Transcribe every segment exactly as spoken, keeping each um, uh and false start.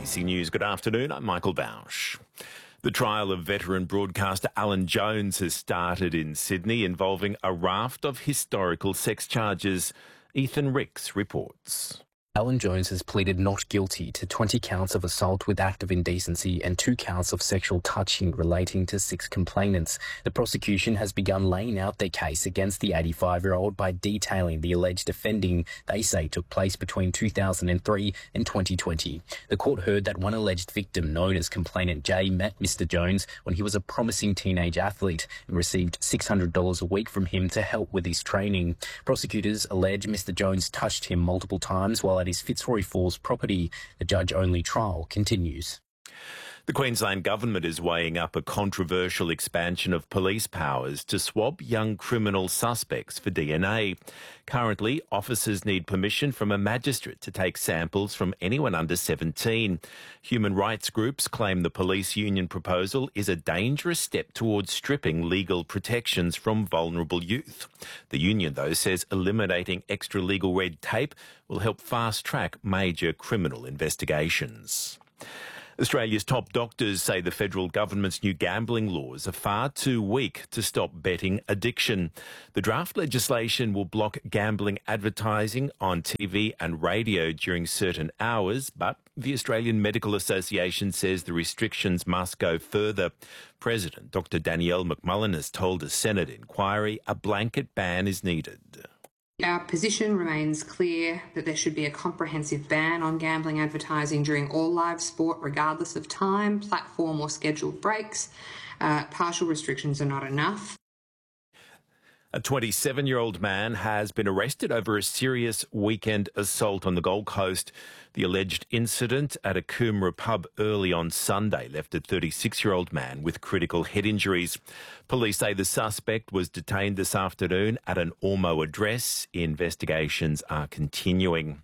C News, good afternoon. I'm Michael Bausch. The trial of veteran broadcaster Alan Jones has started in Sydney, involving a raft of historical sex charges. Ethan Ricks reports. Alan Jones has pleaded not guilty to twenty counts of assault with act of indecency and two counts of sexual touching relating to six complainants. The prosecution has begun laying out their case against the eighty-five-year-old by detailing the alleged offending they say took place between two thousand three and twenty twenty. The court heard that one alleged victim, known as complainant Jay, met Mister Jones when he was a promising teenage athlete and received six hundred dollars a week from him to help with his training. Prosecutors allege Mister Jones touched him multiple times while at his Fitzroy Falls property. The judge-only trial continues. The Queensland Government is weighing up a controversial expansion of police powers to swab young criminal suspects for D N A. Currently, officers need permission from a magistrate to take samples from anyone under seventeen. Human rights groups claim the police union proposal is a dangerous step towards stripping legal protections from vulnerable youth. The union, though, says eliminating extra legal red tape will help fast-track major criminal investigations. Australia's top doctors say the federal government's new gambling laws are far too weak to stop betting addiction. The draft legislation will block gambling advertising on T V and radio during certain hours, but the Australian Medical Association says the restrictions must go further. President Doctor Danielle McMullen has told a Senate inquiry a blanket ban is needed. Our position remains clear that there should be a comprehensive ban on gambling advertising during all live sport, regardless of time, platform or scheduled breaks. Uh, partial restrictions are not enough. A twenty-seven-year-old man has been arrested over a serious weekend assault on the Gold Coast. The alleged incident at a Coomera pub early on Sunday left a thirty-six-year-old man with critical head injuries. Police say the suspect was detained this afternoon at an Ormeau address. Investigations are continuing.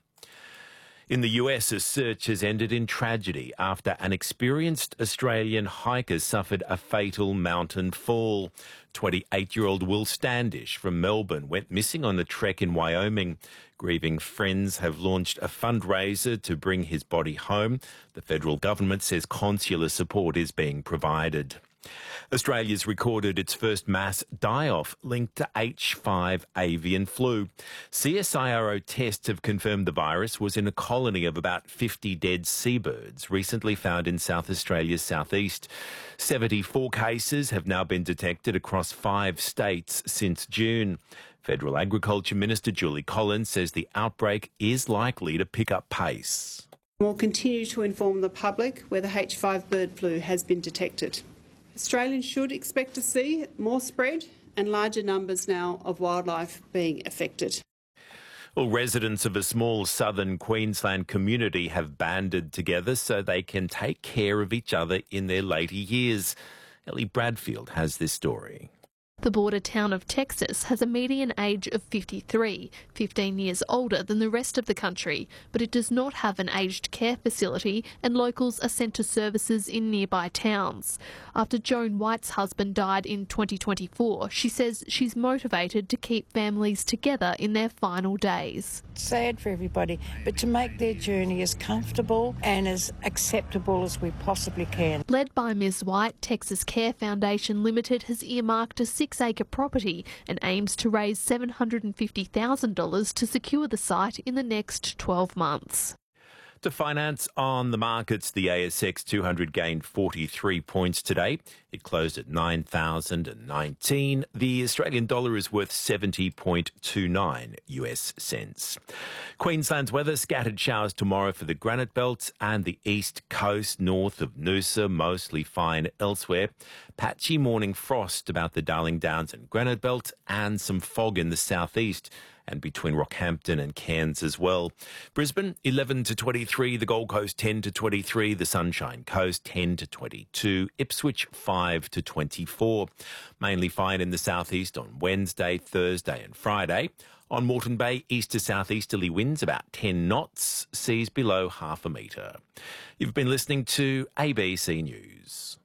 In the U S, a search has ended in tragedy after an experienced Australian hiker suffered a fatal mountain fall. twenty-eight-year-old Will Standish from Melbourne went missing on a trek in Wyoming. Grieving friends have launched a fundraiser to bring his body home. The federal government says consular support is being provided. Australia's recorded its first mass die-off linked to H five avian flu. C S I R O tests have confirmed the virus was in a colony of about fifty dead seabirds recently found in South Australia's southeast. seventy-four cases have now been detected across five states since June. Federal Agriculture Minister Julie Collins says the outbreak is likely to pick up pace. We'll continue to inform the public where the H five bird flu has been detected. Australians should expect to see more spread and larger numbers now of wildlife being affected. Well, residents of a small southern Queensland community have banded together so they can take care of each other in their later years. Ellie Bradfield has this story. The border town of Texas has a median age of fifty-three, fifteen years older than the rest of the country, but it does not have an aged care facility and locals are sent to services in nearby towns. After Joan White's husband died in twenty twenty-four, she says she's motivated to keep families together in their final days. Sad for everybody, but to make their journey as comfortable and as acceptable as we possibly can. Led by Miz White, Texas Care Foundation Limited has earmarked a six-acre property and aims to raise seven hundred fifty thousand dollars to secure the site in the next twelve months. To finance on the markets, the A S X two hundred gained forty-three points today. It closed at nine thousand nineteen. The Australian dollar is worth seventy point two nine U S cents. Queensland's weather, scattered showers tomorrow for the Granite Belt and the east coast north of Noosa, mostly fine elsewhere. Patchy morning frost about the Darling Downs and Granite Belt and some fog in the southeast and between Rockhampton and Cairns as well. Brisbane, eleven to twenty-three. The Gold Coast, ten to twenty-three. The Sunshine Coast, ten to twenty-two. Ipswich, five to twenty-four. Mainly fine in the southeast on Wednesday, Thursday and Friday. On Moreton Bay, east to southeasterly winds about ten knots. Seas below half a metre. You've been listening to A B C News.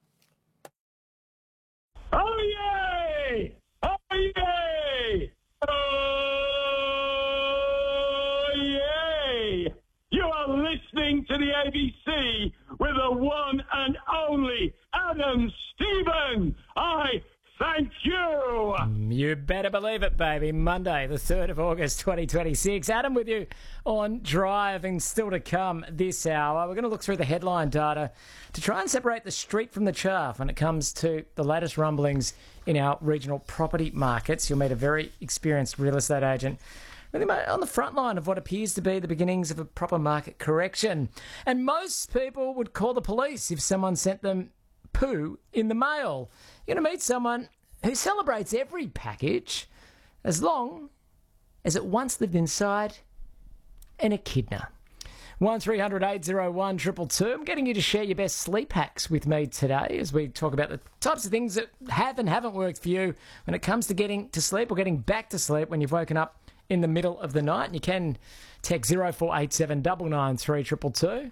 Oh, yay! Oh, yay! Oh, yay! You are listening listening to the A B C with the one and only Adam Stephen. I thank you. You better believe it, baby. Monday, the third of August, twenty twenty-six. Adam with you on Drive, and still to come this hour. We're going to look through the headline data to try and separate the street from the chaff when it comes to the latest rumblings in our regional property markets. You'll meet a very experienced real estate agent really on the front line of what appears to be the beginnings of a proper market correction. And most people would call the police if someone sent them poo in the mail. You're going to meet someone who celebrates every package as long as it once lived inside an echidna. one three hundred eight oh one two two two. I'm getting you to share your best sleep hacks with me today as we talk about the types of things that have and haven't worked for you when it comes to getting to sleep or getting back to sleep when you've woken up in the middle of the night. And you can text zero four eight seven nine nine three two two two.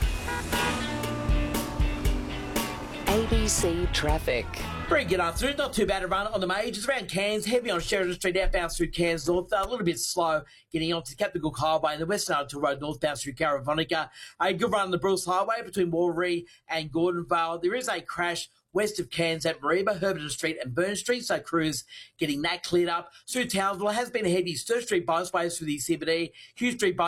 A B C Traffic. Very good afternoon. Not too bad a run on the majors around Cairns. Heavy on Sheridan Street outbound through Cairns North. A little bit slow getting onto Captain Cook Highway and the Western Article Road northbound through Caravonica. A good run on the Bruce Highway between Warree and Gordonvale. There is a crash west of Cairns at Mareeba, Herberton Street and Burn Street, so crews getting that cleared up. Through Townsville, has been a heavy Sturt Street Bypass through the C B D, Hugh Street